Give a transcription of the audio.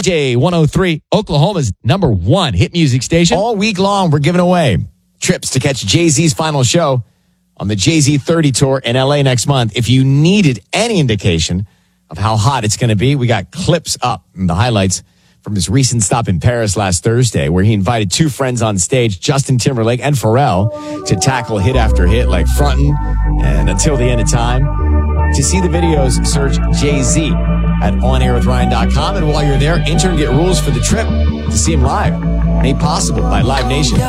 KLJ 103, Oklahoma's #1 hit music station. All week long, we're giving away trips to catch Jay-Z's final show on the Jay-Z 30 tour in LA next month. If you needed any indication of how hot it's going to be, we got clips up and the highlights from his recent stop in Paris last Thursday, where he invited two friends on stage, Justin Timberlake and Pharrell, to tackle hit after hit like Frontin' and Until the End of Time. To see the videos, search Jay-Z at onairwithryan.com. And while you're there, enter and get rules for the trip to see him live. Made possible by Live Nation.